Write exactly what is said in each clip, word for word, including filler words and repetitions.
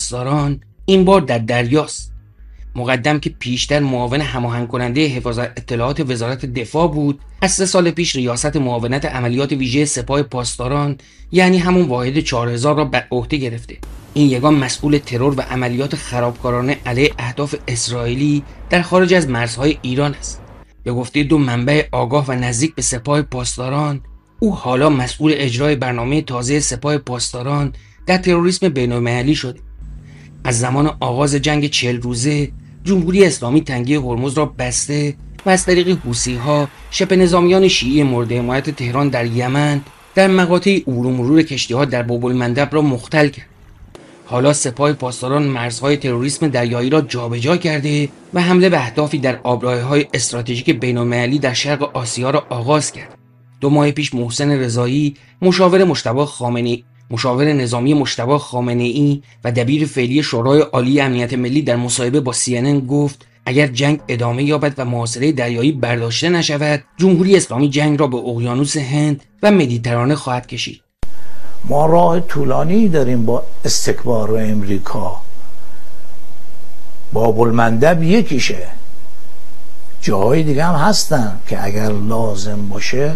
پاسداران این بار در دریاست. مقدم که پیشتر معاون هماهنگ کننده حفاظت اطلاعات وزارت دفاع بود، از سه سال پیش ریاست معاونت عملیات ویژه سپاه پاسداران یعنی همون واحد چهار هزار را بر عهده گرفته. این یگان مسئول ترور و عملیات خرابکارانه علیه اهداف اسرائیلی در خارج از مرزهای ایران است. به گفته دو منبع آگاه و نزدیک به سپاه پاسداران، او حالا مسئول اجرای برنامه تازه سپاه پاسداران در تروریسم بین‌المللی شده. از زمان آغاز جنگ چهل روزه جمهوری اسلامی تنگه هرمز را بسته و از طریق حوثی‌ها شبه نظامیان شیعی مورد حمایت تهران در یمن در مقاطع عبور و مرور کشتی‌ها در باب المندب را مختل کرد. حالا سپاه پاسداران مرزهای تروریسم دریایی را جابجا کرده و حمله به اهدافی در آبراهه‌های استراتژیک بین‌المللی در شرق آسیا را آغاز کرد. دو ماه پیش محسن رضایی، مشاور مجتبی خامنه‌ای مشاور نظامی مجتبی خامنه‌ای و دبیر فعلی شورای عالی امنیت ملی در مصاحبه با سی ان ان گفت اگر جنگ ادامه یابد و محاصره دریایی برداشته نشود، جمهوری اسلامی جنگ را به اقیانوس هند و مدیترانه خواهد کشید. ما راه طولانی داریم با استکبار امریکا. باب المندب یکیشه، جاهای دیگه هم هستن که اگر لازم باشه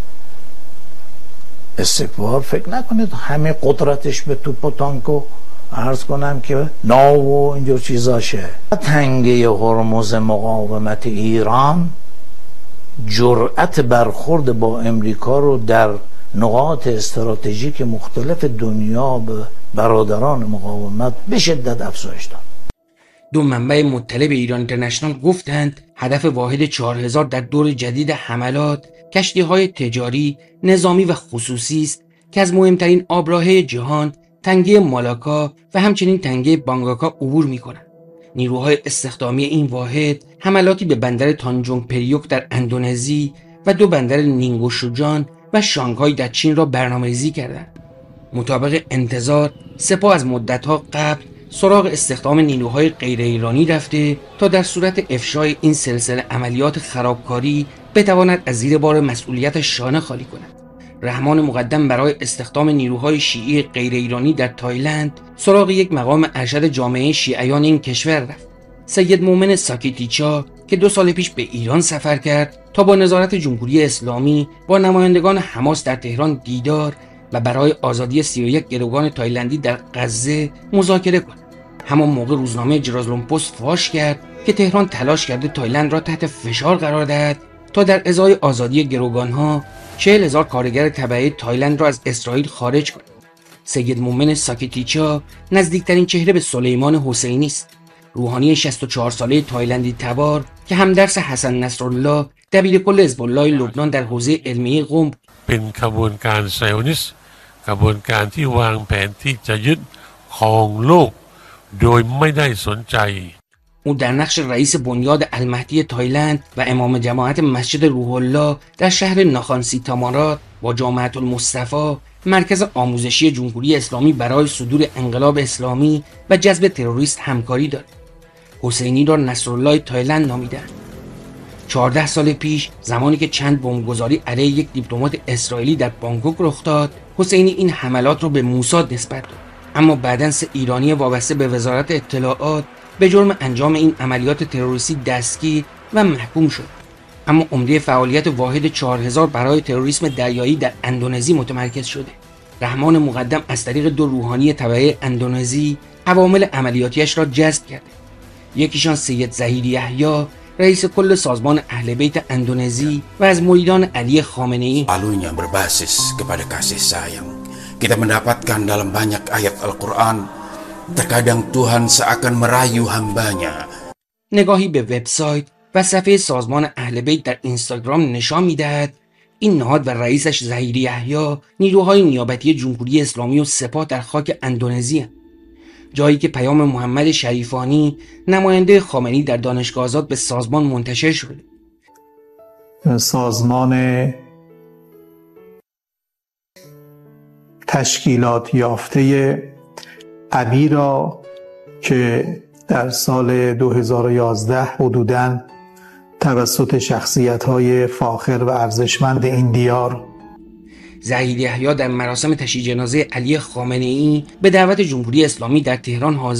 استکبار فکر نکنید همه قدرتش به توپ و تانک و عرض کنم که ناو و اینجور چیزاشه. تنگه هرمز مقاومت ایران جرأت برخورد با امریکا رو در نقاط استراتژیک مختلف دنیا به برادران مقاومت به شدت افزایش داد. دو منبع مطلع به ایران اینترنشنال گفتند هدف واحد چهار هزار در دور جدید حملات کشتی‌های تجاری، نظامی و خصوصی است که از مهمترین آبراهه جهان تنگه مالاکا و همچنین تنگه بانگاکا عبور می‌کنند. نیروهای استخدامی این واحد حملاتی به بندر تانجونگ پریوک در اندونزی و دو بندر نینگوشوجان و شانگهای در چین را برنامه‌ریزی کردند. مطابق انتظار سپاه از مدت‌ها قبل سراغ استخدام نیروهای غیر ایرانی رفته تا در صورت افشای این سلسله عملیات خرابکاری بتواند از زیر بار مسئولیت شانه خالی کند. رحمان مقدم برای استخدام نیروهای شیعی غیر ایرانی در تایلند سراغ یک مقام ارشد جامعه شیعیان این کشور رفت. سید مومن ساکیتیچا که دو سال پیش به ایران سفر کرد تا با نظارت جمهوری اسلامی با نمایندگان حماس در تهران دیدار و برای آزادی سی و یک گروگان تایلندی در غزه مذاکره کند. همان موقع روزنامه جرازلومپوست فاش کرد که تهران تلاش کرده تایلند را تحت فشار قرار دهد تا در ازای آزادی گروگانها چهل هزار کارگر تبعه تایلند را از اسرائیل خارج کند. سید مومن ساکیتیچا نزدیکترین چهره به سلیمان حسینی است، روحانی شصت و چهار ساله تایلندی تبار که همدرس حسن نصرالله دبیرکل حزب الله لبنان در حوزه علمیه قم เป็นขบวนการไซออนิสต์ขบวนการที่วางแผนที่จะยึดครองโลกโดยไม่ได้สนใจ او در نقش رئیس بنیاد المهدی تایلند و امام جماعت مسجد روح الله در شهر ناخانسی تامارات با جامعة المصطفی مرکز آموزشی جمهوری اسلامی برای صدور انقلاب اسلامی و جذب تروریست همکاری دارد. حسینی را نصرالله تایلند نامیدند. چهارده سال پیش زمانی که چند بمبگذاری علیه یک دیپلمات اسرائیلی در بانکوک رخ داد، حسینی این حملات را به موساد نسبت داد، اما بعداً سه ایرانی وابسته به وزارت اطلاعات به جرم انجام این عملیات تروریستی دستگیر و محکوم شد. اما عمده فعالیت واحد چهار هزار برای تروریسم دریایی در اندونزی متمرکز شده. رحمان مقدم از طریق دو روحانی تبعه اندونزی عوامل عملیاتیش را جذب کرده. یکیشان سید ظهیر یحیی رئیس کل سازمان اهل بیت اندونزی و از مریدان علی خامنه‌ای. Palunya berbasis kepada kasih sayang. Kita mendapatkan dalam banyak ayat Al-Quran, terkadang Tuhan seakan merayu hambanya. نگاهی به وبسایت و صفحه سازمان اهل بیت در اینستاگرام نشان می‌دهد این نهاد و رئیسش ظهیر یحیی نیروهای نیابتی جمهوری اسلامی و سپاه در خاک اندونزی هستند، جایی که پیام محمد شریفانی نماینده خامنه‌ای در دانشگاه آزاد به سازمان منتشر شده. سازمان تشکیلات یافته ابی را که در سال دو هزار و یازده حدوداً توسط شخصیت‌های فاخر و ارزشمند این دیار ظهیر یحیی در مراسم تشییع جنازه علی خامنه‌ای به دعوت جمهوری اسلامی در تهران حاضر